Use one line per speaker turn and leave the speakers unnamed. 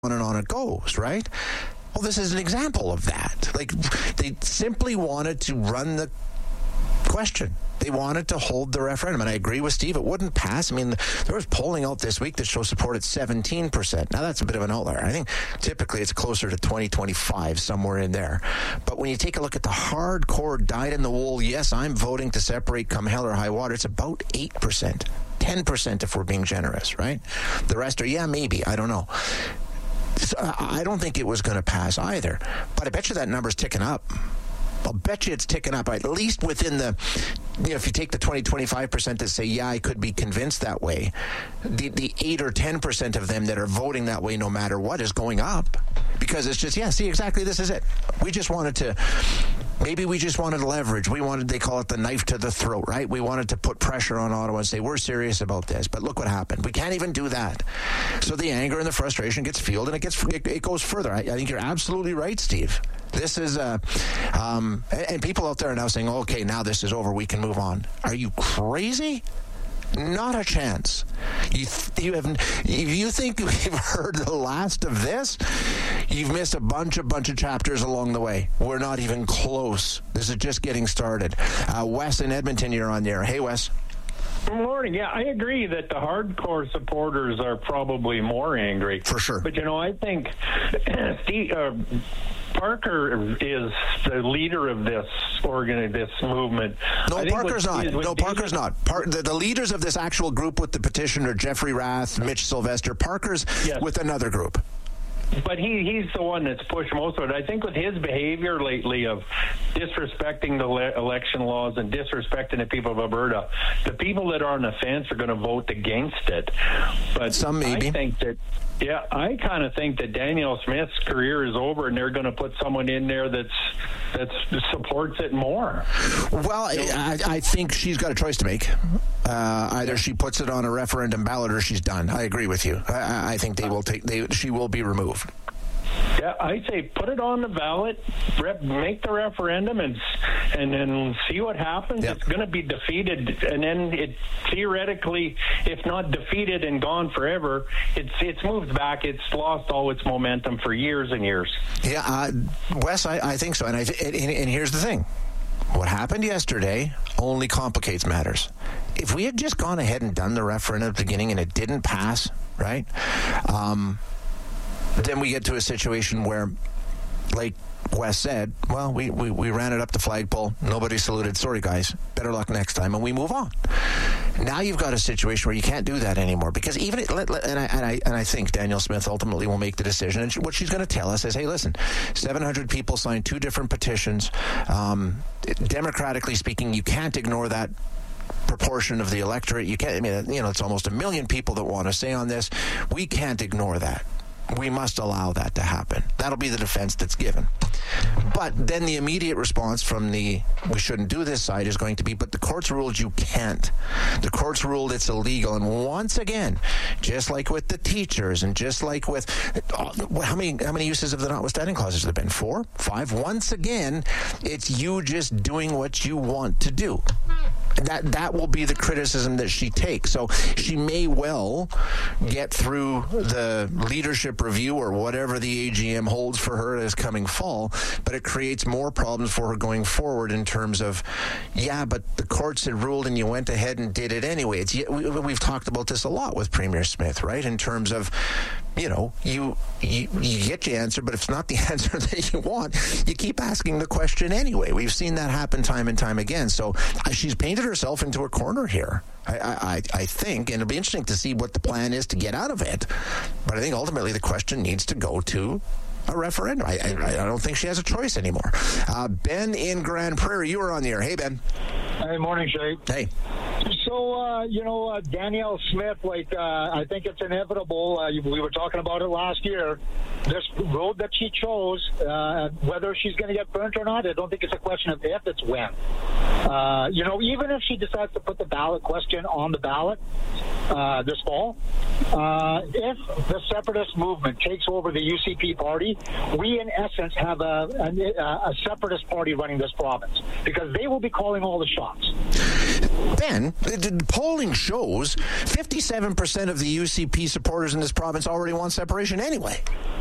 on it goes, right? Well, this is an example of that. Like, they simply wanted to run the question. They wanted to hold the referendum, and I agree with Steve. It wouldn't pass. I mean, there was polling out this week that shows support at 17%. Now, that's a bit of an outlier. I think typically it's closer to 20, 25, somewhere in there. But when you take a look at the hardcore, dyed-in-the-wool, yes, I'm voting to separate come hell or high water, it's about 8%. 10% if we're being generous, right? The rest are, yeah, maybe. I don't know. So I don't think it was going to pass either. But I bet you that number's ticking up. I'll bet you it's ticking up, at least within the, if you take the 20-25% that say, yeah, I could be convinced that way, the 8 or 10% of them that are voting that way no matter what is going up. Because it's just, see, exactly, this is it. We just wanted to leverage. They call it the knife to the throat, right? We wanted to put pressure on Ottawa and say, we're serious about this. But look what happened. We can't even do that. So the anger and the frustration gets fueled, and it goes further. I think you're absolutely right, Steve. This is, and people out there are now saying, okay, now this is over, we can move on. Are you crazy? Not a chance. If you think we've heard the last of this, you've missed a bunch of chapters along the way. We're not even close. This is just getting started. Wes in Edmonton, you're on the air. Hey, Wes.
Good morning. Yeah, I agree that the hardcore supporters are probably more angry.
For sure.
But, I think Parker is the leader of this movement.
No, Parker's not. The leaders of this actual group with the petition are Jeffrey Rath, Mitch Sylvester. Parker's with another group.
But he's the one that's pushed most of it. I think with his behavior lately of disrespecting the election laws and disrespecting the people of Alberta, the people that are on the fence are going to vote against it. But
some maybe.
I kind of think that Danielle Smith's career is over, and they're going to put someone in there that supports it more.
Well, I think she's got a choice to make. Either she puts it on a referendum ballot or she's done. I agree with you. I think she will be removed.
Yeah, I say put it on the ballot, make the referendum, and then see what happens. Yep. It's going to be defeated, and then it theoretically, if not defeated and gone forever, it's moved back. It's lost all its momentum for years and years. Yeah,
Wes, I think so, and here's the thing. What happened yesterday only complicates matters. If we had just gone ahead and done the referendum at the beginning and it didn't pass, right? Then we get to a situation where, like Wes said, well, we ran it up the flagpole. Nobody saluted. Sorry, guys. Better luck next time. And we move on. Now you've got a situation where you can't do that anymore because I think Danielle Smith ultimately will make the decision. And what she's going to tell us is, hey, listen, 700 people signed 2 different petitions. Democratically speaking, you can't ignore that proportion of the electorate. You can't. It's almost 1 million people that want to say on this. We can't ignore that. We must allow that to happen. That'll be the defense that's given. But then the immediate response from the we shouldn't do this side is going to be, but the courts ruled you can't. The courts ruled it's illegal. And once again, just like with the teachers and just like with how many uses of the notwithstanding clauses have there been? 4? 5? Once again, it's you just doing what you want to do. That will be the criticism that she takes. So she may well get through the leadership review or whatever the AGM holds for her this coming fall, but it creates more problems for her going forward in terms of, but the courts had ruled and you went ahead and did it anyway. We've talked about this a lot with Premier Smith, right? In terms of, you get your answer, but if it's not the answer that you want, you keep asking the question anyway. We've seen that happen time and time again. So she's painted herself into a corner here, I think, and it'll be interesting to see what the plan is to get out of it. But I think ultimately the question needs to go to a referendum. I don't think she has a choice anymore. Ben in Grand Prairie, you are on the air. Hey, Ben.
Hey, morning, Shay.
Hey.
So, Danielle Smith, I think it's inevitable. We were talking about it last year. This road that she chose, whether she's going to get burnt or not, I don't think it's a question of if, it's when. Even if she decides to put the ballot question on the ballot this fall, if the separatist movement takes over the UCP party, we in essence have a separatist party running this province because they will be calling all the shots.
Ben, the polling shows 57% of the UCP supporters in this province already want separation anyway.